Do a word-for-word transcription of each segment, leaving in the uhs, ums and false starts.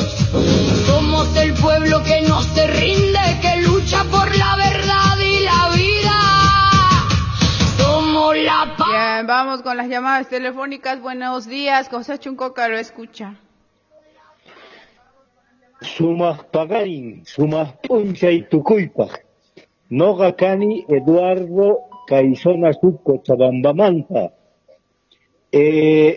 Somos el pueblo que no se rinde, que lucha por la verdad y la vida. Somos la paz. Bien, vamos con las llamadas telefónicas. Buenos días, José Chuncoca lo escucha. Sumaq pagarin, sumaq punchay tukuypaq. Noqa kani Eduardo Caizona Suco Chabambamanta. Eh,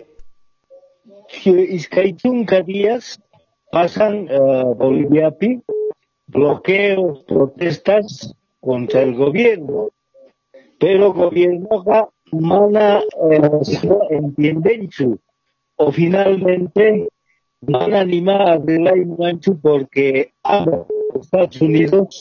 Iskaychunka días pasan uh, Boliviapi bloqueos, protestas contra el gobierno, pero el gobierno mana eh, entienden su, o finalmente van a animar a arreglar manchu porque ama Estados Unidos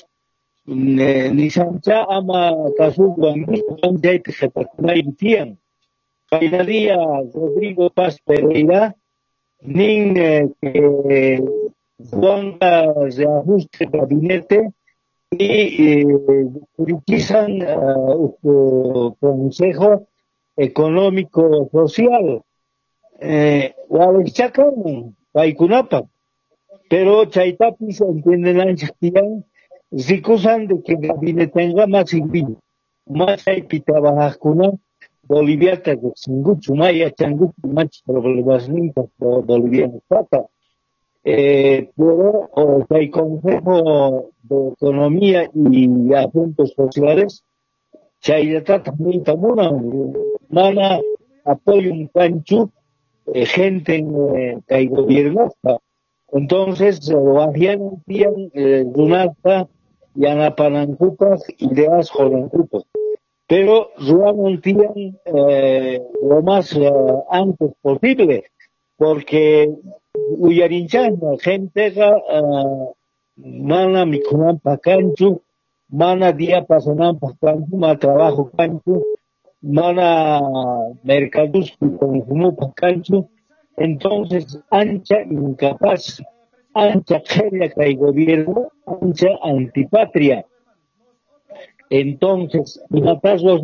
ni sancha ama kasuwan ni tian cada día Rodrigo Paz Pereira nin eh, que Juan de ajuste gabinete y utilizan uh, uh, Consejo Económico Social eh, Chacan, Paikunapa, pero Chaitapis entienden anchastian, zicusan de que el gabinete tenga más civil, más hay pitabajacuna, boliviata de Singuchu, Maya, Changuchu, más problemas limpas, bolivianos, pata. Eh, pero o sea, el Consejo de Economía y Asuntos Sociales Chayrata también tamuna mana apoyo un cancho eh, gente en eh, el gobierno entonces bajían eh, Runata y Anapanancupas ideas jovencupas pero Ruan eh, lo más eh, antes posible porque Uyarinchana, gente uh, mana mikunan pa canchu, mana día pasanan pa canchu, ma trabajo canchu, mana mercados consumo pa canchu, entonces ancha incapaz, ancha genia que hay gobierno, ancha antipatria. Entonces, matas los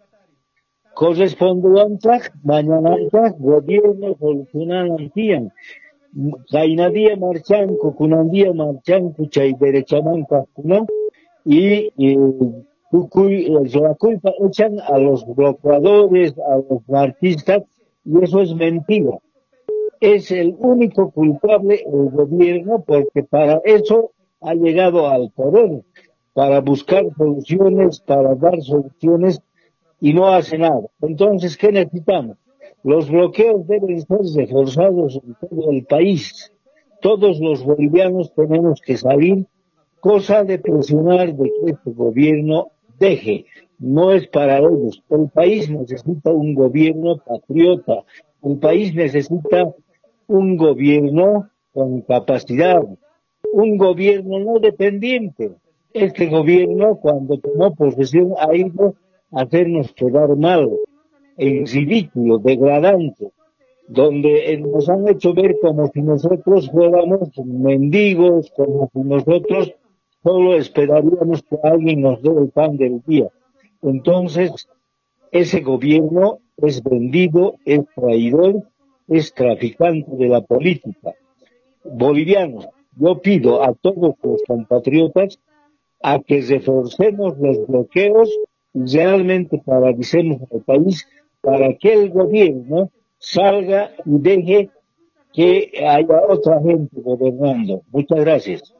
corresponde mañana gobierno solucionan antía. Kainadía marchanco, kunandía marchanco, chay derechamanca, ¿no? Y, y tucuy, la culpa echan a los bloqueadores, a los artistas, y eso es mentira. Es el único culpable el gobierno, porque para eso ha llegado al poder, para buscar soluciones, para dar soluciones, y no hace nada. Entonces, ¿qué necesitamos? Los bloqueos deben ser reforzados en todo el país. Todos los bolivianos tenemos que salir, cosa de presionar de que este gobierno deje. No es para ellos. El país necesita un gobierno patriota. El país necesita un gobierno con capacidad. Un gobierno no dependiente. Este gobierno, cuando tomó posesión, ha ido a hacernos quedar mal. En ridículo, degradante, donde nos han hecho ver como si nosotros fuéramos mendigos, como si nosotros solo esperaríamos que alguien nos dé el pan del día. Entonces, ese gobierno es vendido, es traidor, es traficante de la política. Bolivianos, yo pido a todos los compatriotas a que reforcemos los bloqueos y realmente paralicemos el país para que el gobierno salga y deje que haya otra gente gobernando. Muchas gracias.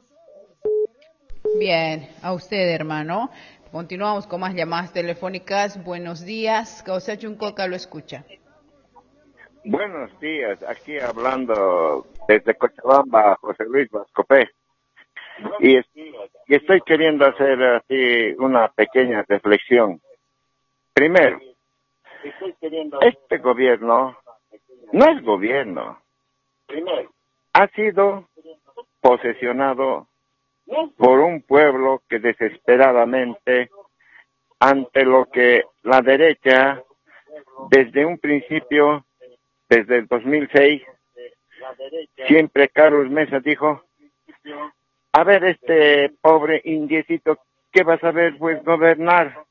Bien, a usted, hermano. Continuamos con más llamadas telefónicas. Buenos días. José Chuncoca lo escucha. Buenos días. Aquí hablando desde Cochabamba, José Luis Vascopé. Y, es, y estoy queriendo hacer así una pequeña reflexión. Primero, este gobierno no es gobierno. Ha sido posesionado por un pueblo que desesperadamente, ante lo que la derecha, desde un principio, desde el dos mil seis, siempre Carlos Mesa dijo, a ver este pobre indiecito, ¿qué va a saber pues gobernar?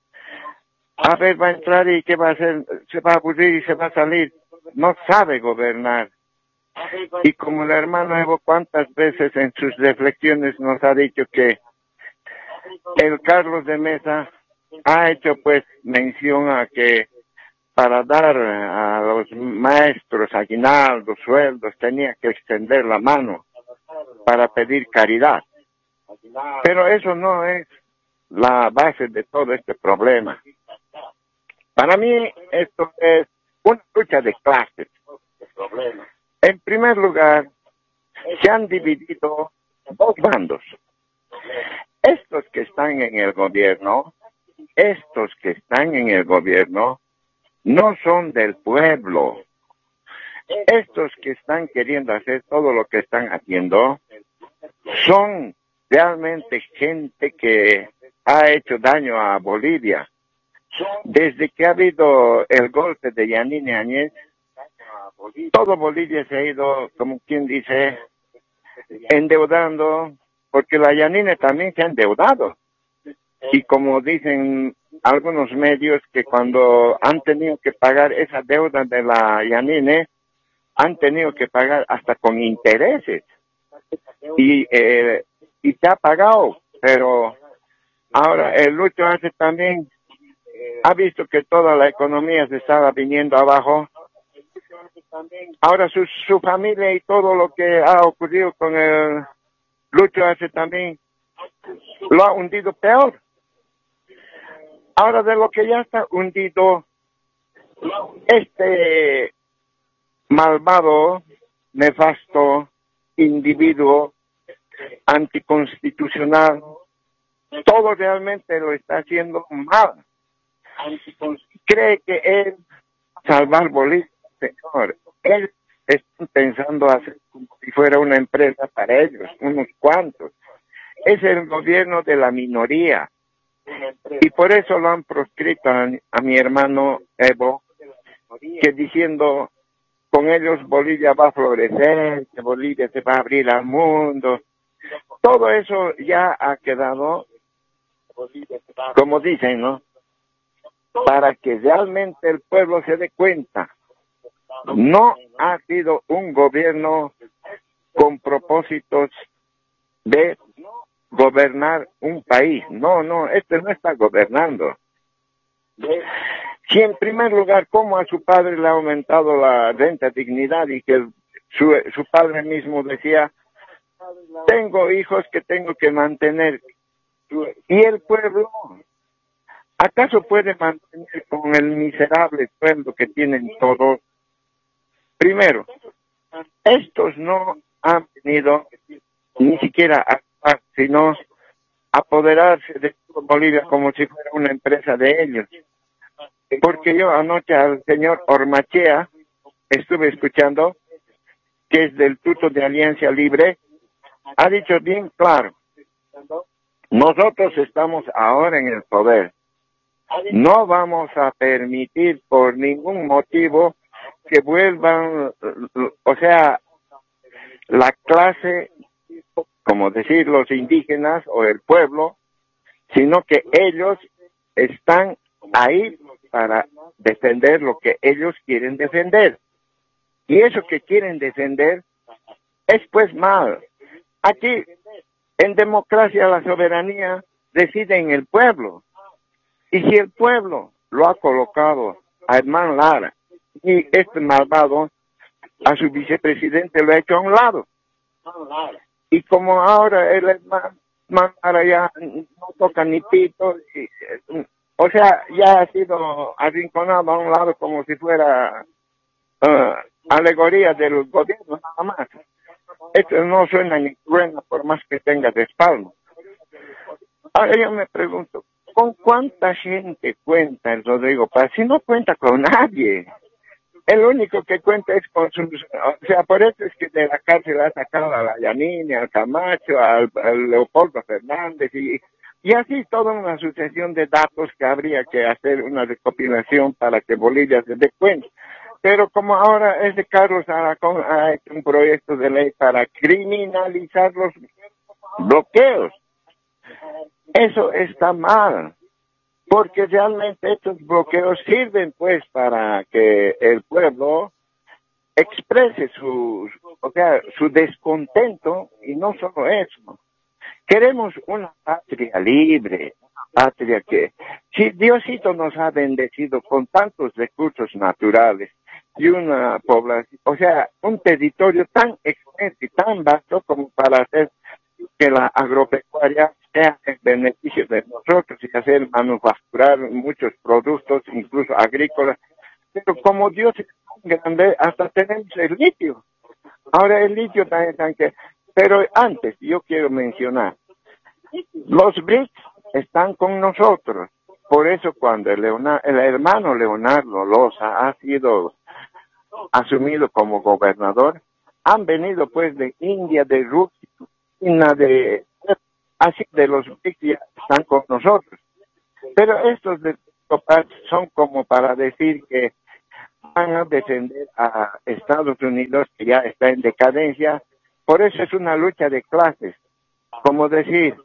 A ver, va a entrar y ¿qué va a hacer? Se va a aburrir y se va a salir. No sabe gobernar. Y como el hermano Evo cuántas veces en sus reflexiones nos ha dicho que el Carlos de Mesa ha hecho pues mención a que para dar a los maestros aguinaldos, sueldos, tenía que extender la mano para pedir caridad. Pero eso no es la base de todo este problema. Para mí esto es una lucha de clases. En primer lugar, se han dividido dos bandos. Estos que están en el gobierno, estos que están en el gobierno, no son del pueblo. Estos que están queriendo hacer todo lo que están haciendo, son realmente gente que ha hecho daño a Bolivia. Desde que ha habido el golpe de Yanine Áñez, todo Bolivia se ha ido, como quien dice, endeudando, porque la Yanine también se ha endeudado. Y como dicen algunos medios, que cuando han tenido que pagar esa deuda de la Yanine, han tenido que pagar hasta con intereses. Y, eh, y se ha pagado, pero ahora el Lucho Arce también ha visto que toda la economía se estaba viniendo abajo. Ahora su, su familia y todo lo que ha ocurrido con el Lucho Arce también lo ha hundido peor. Ahora de lo que ya está hundido, este malvado, nefasto individuo anticonstitucional, todo realmente lo está haciendo mal. Cree que él salvar Bolivia, señor. Él está pensando hacer como si fuera una empresa para ellos, unos cuantos. Es el gobierno de la minoría. Y por eso lo han proscrito a, a mi hermano Evo, que diciendo, con ellos Bolivia va a florecer, que Bolivia se va a abrir al mundo. Todo eso ya ha quedado, como dicen, ¿no? Para que realmente el pueblo se dé cuenta. No ha sido un gobierno con propósitos de gobernar un país. No, no, este no está gobernando. Si en primer lugar, como a su padre le ha aumentado la renta dignidad y que su, su padre mismo decía, tengo hijos que tengo que mantener. Y el pueblo, ¿acaso puede mantener con el miserable sueldo que tienen todos? Primero, estos no han venido ni siquiera a actuar, sino apoderarse de Bolivia como si fuera una empresa de ellos. Porque yo anoche al señor Ormachea estuve escuchando, que es del tuto de Alianza Libre, ha dicho bien claro, nosotros estamos ahora en el poder, no vamos a permitir por ningún motivo que vuelvan, o sea, la clase, como decir los indígenas o el pueblo, sino que ellos están ahí para defender lo que ellos quieren defender. Y eso que quieren defender es pues mal. Aquí, en democracia, la soberanía reside en el pueblo. Y si el pueblo lo ha colocado a Herman Lara y este malvado a su vicepresidente lo ha hecho a un lado. Y como ahora el Herman Lara ya no toca ni pito, y, o sea, ya ha sido arrinconado a un lado como si fuera uh, alegoría del gobierno nada más. Esto no suena ni buena por más que tenga de espalda. Ahora yo me pregunto, ¿con cuánta gente cuenta el Rodrigo Paz? Si no cuenta con nadie. El único que cuenta es con sus... O sea, por eso es que de la cárcel ha sacado a la Yanine, al Camacho, al, al Leopoldo Fernández y... Y así toda una sucesión de datos que habría que hacer una recopilación para que Bolivia se dé cuenta. Pero como ahora es de Carlos Aracón, ha hecho un proyecto de ley para criminalizar los bloqueos. Eso está mal, porque realmente estos bloqueos sirven pues para que el pueblo exprese sus, o sea, su descontento, y no solo eso. Queremos una patria libre, patria que, si Diosito nos ha bendecido con tantos recursos naturales y una población, o sea, un territorio tan extenso y tan vasto como para hacer que la agropecuaria sea en beneficio de nosotros y hacer manufacturar muchos productos, incluso agrícolas. Pero como Dios es tan grande, hasta tenemos el litio. Ahora el litio también, también que, pero antes yo quiero mencionar, los B R I C S están con nosotros. Por eso cuando el, Leonardo, el hermano Leonardo Loza ha sido asumido como gobernador, han venido pues de India, de Rusia, de así de los B R I C S ya están con nosotros. Pero estos de son como para decir que van a defender a Estados Unidos, que ya está en decadencia. Por eso es una lucha de clases, como decir,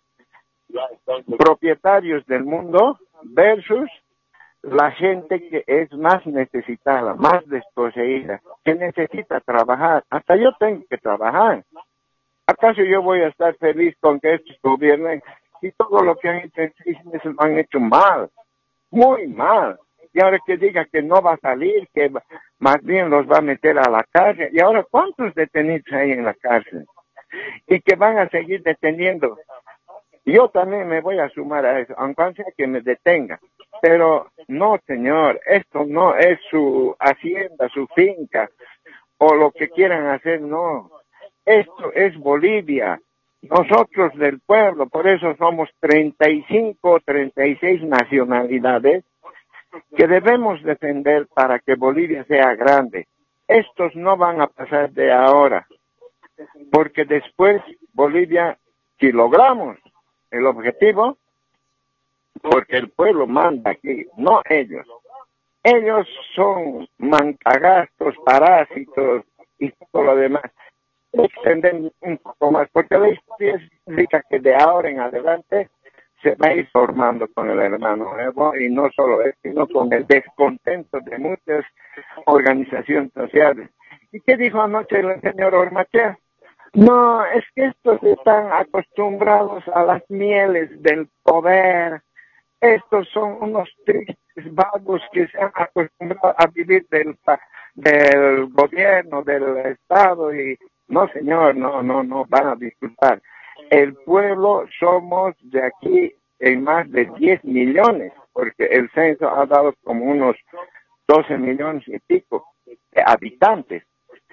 propietarios del mundo versus la gente que es más necesitada, más desposeída, que necesita trabajar. Hasta yo tengo que trabajar. ¿Acaso yo voy a estar feliz con que estos gobiernen y todo lo que han hecho en seis meses lo han hecho mal, muy mal? Y ahora que diga que no va a salir, que más bien los va a meter a la cárcel. Y ahora, ¿cuántos detenidos hay en la cárcel? Y que van a seguir deteniendo. Yo también me voy a sumar a eso, aunque sea que me detenga. Pero no, señor, esto no es su hacienda, su finca, o lo que quieran hacer, no. Esto es Bolivia. Nosotros del pueblo, por eso somos treinta y cinco, treinta y seis nacionalidades que debemos defender para que Bolivia sea grande. Estos no van a pasar de ahora, porque después Bolivia, si logramos el objetivo, porque el pueblo manda aquí, no ellos. Ellos son mancagastos, parásitos y todo lo demás. Extender un poco más, porque la historia significa que de ahora en adelante se va a ir formando con el hermano Evo, y no solo él, sino con el descontento de muchas organizaciones sociales. ¿Y qué dijo anoche el señor Ormaechea? No, es que estos están acostumbrados a las mieles del poder. Estos son unos tristes vagos que se han acostumbrado a vivir del, del gobierno, del Estado, y no, señor, no, no, no, van a disculpar. El pueblo somos de aquí en más de diez millones, porque el censo ha dado como unos doce millones y pico de habitantes.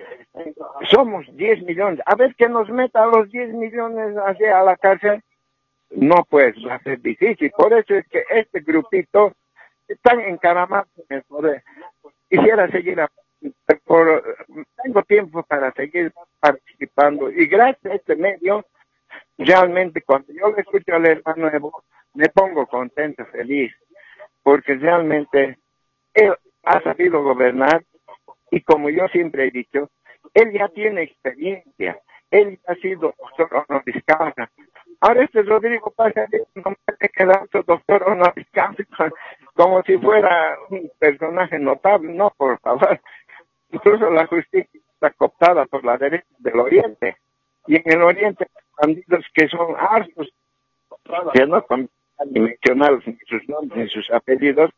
Somos diez millones. A ver que nos meta a los diez millones hacia la cárcel. No, pues va a ser difícil. Por eso es que este grupito están encaramados en el poder. Quisiera seguir a, por, tengo tiempo para seguir participando, y gracias a este medio, realmente cuando yo le escucho al hermano Evo, me pongo contento, feliz, porque realmente él ha sabido gobernar, y como yo siempre he dicho, él ya tiene experiencia, él ha sido doctor honoris causa. Ahora este Rodrigo pasa de no me quedar doctor honoris causa como si fuera un personaje notable. No, por favor. Incluso la justicia está cooptada por la derecha del Oriente. Y en el Oriente, bandidos que son hartos, que no ni mencionar ni sus nombres ni sus apellidos,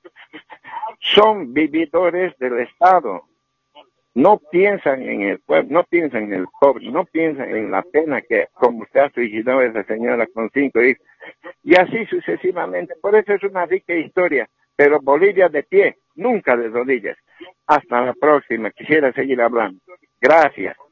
son vividores del Estado. No piensan en el pueblo, no piensan en el pobre, no piensan en la pena que, como usted ha suicidado a esa señora con cinco hijos, y así sucesivamente. Por eso es una rica historia, pero Bolivia de pie, nunca de rodillas. Hasta la próxima, quisiera seguir hablando. Gracias.